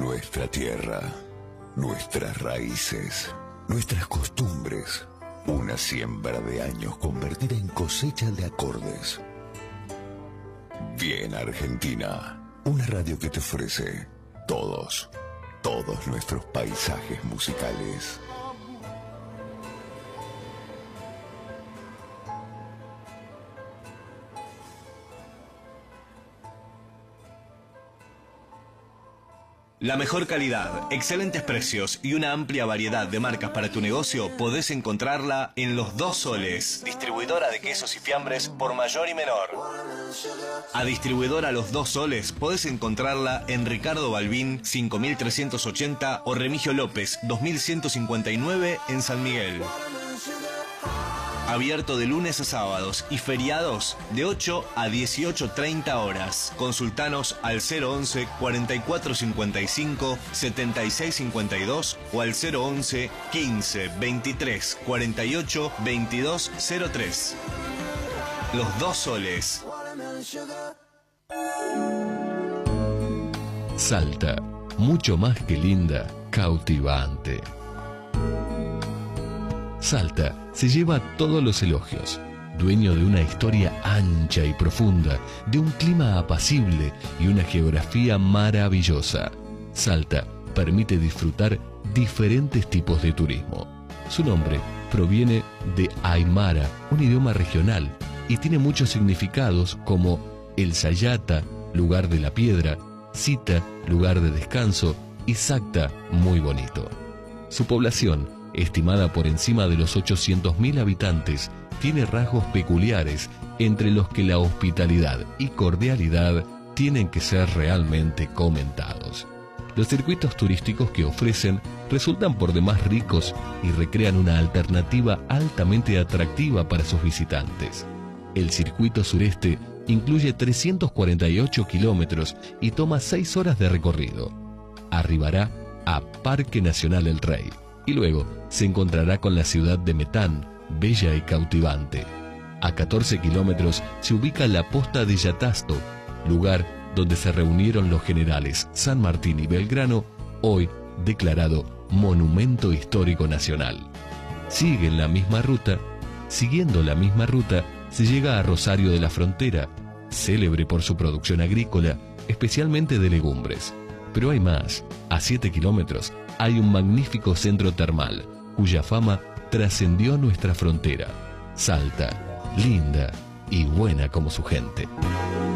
Nuestra tierra, nuestras raíces, nuestras costumbres. Una siembra de años convertida en cosecha de acordes. Bien Argentina, una radio que te ofrece todos nuestros paisajes musicales. La mejor calidad, excelentes precios y una amplia variedad de marcas para tu negocio podés encontrarla en Los Dos Soles, distribuidora de quesos y fiambres por mayor y menor. A distribuidora Los Dos Soles podés encontrarla en Ricardo Balbín 5380 o Remigio López 2159 en San Miguel. Abierto de lunes a sábados y feriados de 8 a 18:30 horas. Consultanos al 011 4455 7652 o al 011 15 23 48 2203. Los Dos Soles. Salta, mucho más que linda, cautivante. Salta se lleva todos los elogios, dueño de una historia ancha y profunda, de un clima apacible y una geografía maravillosa. Salta permite disfrutar diferentes tipos de turismo. Su nombre proviene de Aymara, un idioma regional, y tiene muchos significados como el Sayata, lugar de la piedra, Sita, lugar de descanso, y Sacta, muy bonito. Su población, estimada por encima de los 800.000 habitantes, tiene rasgos peculiares, entre los que la hospitalidad y cordialidad tienen que ser realmente comentados. Los circuitos turísticos que ofrecen resultan por demás ricos y recrean una alternativa altamente atractiva para sus visitantes. El circuito sureste incluye 348 kilómetros y toma 6 horas de recorrido. Arribará a Parque Nacional El Rey y luego se encontrará con la ciudad de Metán, bella y cautivante. A 14 kilómetros se ubica la posta de Yatasto, lugar donde se reunieron los generales San Martín y Belgrano, hoy declarado Monumento Histórico Nacional. Siguiendo la misma ruta, se llega a Rosario de la Frontera, célebre por su producción agrícola, especialmente de legumbres. Pero hay más. A 7 kilómetros hay un magnífico centro termal, cuya fama trascendió nuestra frontera. Salta, linda y buena como su gente.